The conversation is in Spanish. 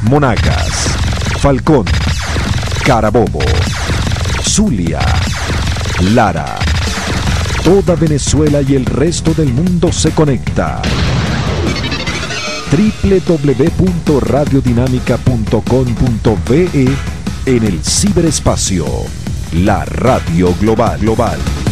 Monagas, Falcón, Carabobo, Zulia, Lara. Toda Venezuela y el resto del mundo se conecta. www.radiodinamica.com.ve en el ciberespacio. La radio global.